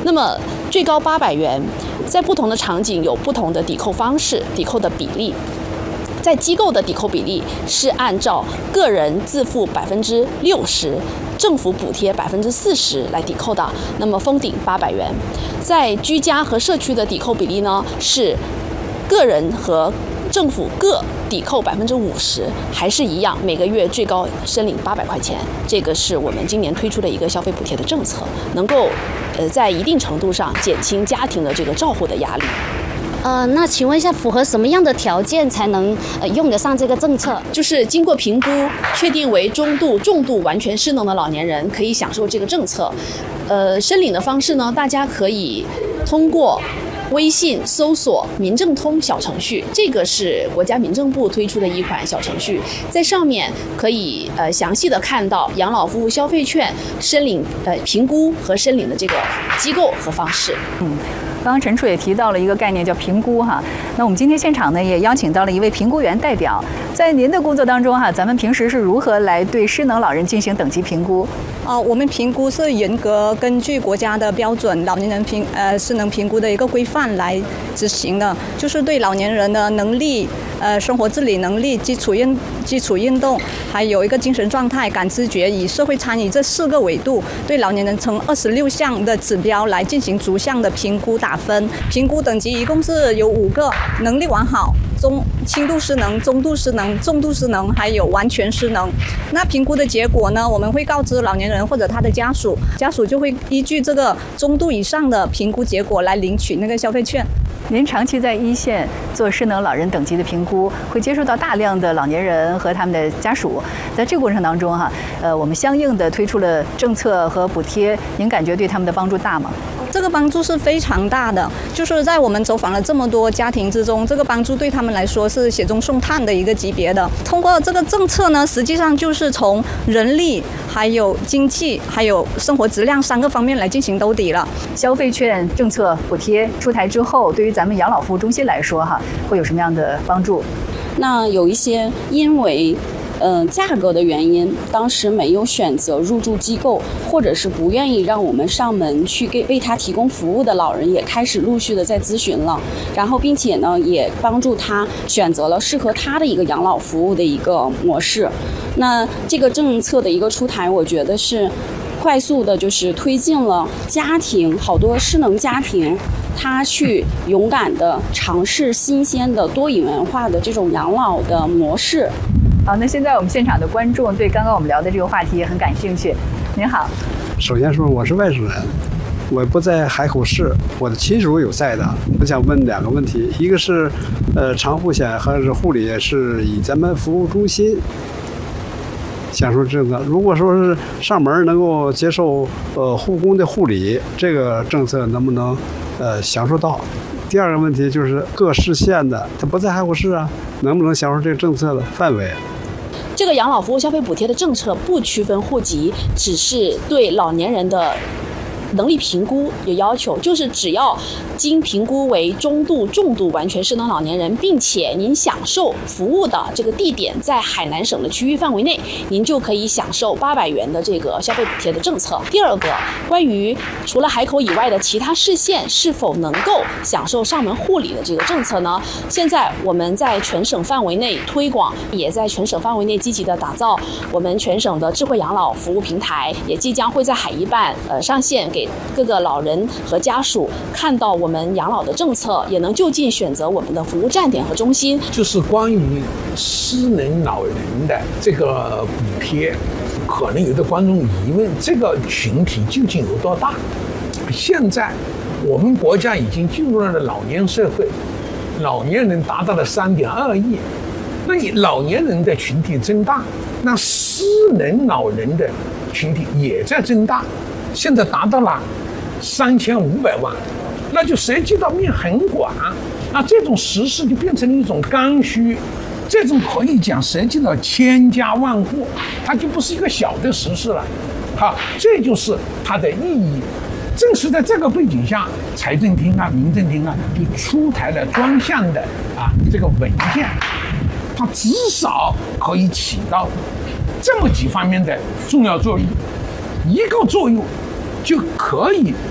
那么最高800元，在不同的场景有不同的抵扣方式、抵扣的比例。在机构的抵扣比例是按照个人自付60%，政府补贴40%来抵扣的，那么封顶800元。在居家和社区的抵扣比例呢，是个人和政府各抵扣50%，还是一样，每个月最高申领800块钱。这个是我们今年推出的一个消费补贴的政策，能够在一定程度上减轻家庭的这个照护的压力。 那请问一下，符合什么样的条件才能用得上这个政策？ 就是经过评估，确定为中度、重度完全失能的老年人可以享受这个政策。申领的方式呢，大家可以通过微信搜索民政通小程序，这个是国家民政部推出的一款小程序，在上面可以详细的看到养老服务消费券申领评估和申领的这个机构和方式。 刚刚陈处也提到了一个概念叫评估哈，那我们今天现场呢也邀请到了一位评估员代表，在您的工作当中哈，咱们平时是如何来对失能老人进行等级评估？ 我们评估是严格根据国家的标准老年人失能评估的一个规范来执行的，就是对老年人的能力、生活自理能力、基础运动，还有一个精神状态、感知觉与社会参与这4个维度，对老年人从26项的指标来进行逐项的评估打分。评估等级一共是有5个：能力完好、轻度失能、中度失能、重度失能，还有完全失能。那评估的结果呢，我们会告知老年人或者他的家属，家属就会依据这个中度以上的评估结果来领取那个消费券。 您长期在一线做失能老人等级的评估，会接触到大量的老年人和他们的家属，在这个过程当中哈，我们相应的推出了政策和补贴，您感觉对他们的帮助大吗？ 这个帮助是非常大的，就是在我们走访了这么多家庭之中，这个帮助对他们来说是雪中送炭的一个级别的。通过这个政策呢，实际上就是从人力、还有经济、还有生活质量3个方面来进行兜底了。 消费券政策补贴出台之后，对于咱们养老服务中心来说哈，会有什么样的帮助？ 那有一些因为价格的原因，当时没有选择入住机构，或者是不愿意让我们上门去为他提供服务的老人，也开始陆续的在咨询了。然后并且呢，也帮助他选择了适合他的一个养老服务的一个模式。那这个政策的一个出台，我觉得是快速的，就是推进了家庭，好多失能家庭他去勇敢的尝试新鲜的多元文化的这种养老的模式。 好，那现在我们现场的观众对刚刚我们聊的这个话题也很感兴趣。您好， 首先说我是外省人，我不在海口市，我的亲属有在的。我想问2个问题，一个是长护险还是护理是以咱们服务中心享受政策，如果说是上门能够接受护工的护理，这个政策能不能享受到？第2个问题就是各市县的他不在海口市啊，能不能享受这个政策的范围？ 这个养老服务消费补贴的政策不区分户籍，只是对老年人的能力评估有要求，就是只要经评估为中度、重度完全失能老年人，并且您享受服务的这个地点在海南省的区域范围内，您就可以享受800元的这个消费补贴的政策。第2个，关于除了海口以外的其他市县是否能够享受上门护理的这个政策呢？现在我们在全省范围内推广，也在全省范围内积极的打造我们全省的智慧养老服务平台，也即将会在海一办上线，给各个老人和家属看到我们养老的政策，也能就近选择我们的服务站点和中心。 就是关于失能老人的这个补贴，可能有的观众疑问，这个群体究竟有多大？现在我们国家已经进入了老年社会，老年人达到了3.2亿，那你老年人的群体增大，那失能老人的群体也在增大，现在达到了3500万，那就涉及到面很广，那这种实事就变成了一种刚需，这种可以讲涉及到千家万户，它就不是一个小的实事了。好，这就是它的意义。正是在这个背景下，财政厅啊、民政厅啊就出台了专项的这个文件，它至少可以起到这么几方面的重要作用。一个作用就可以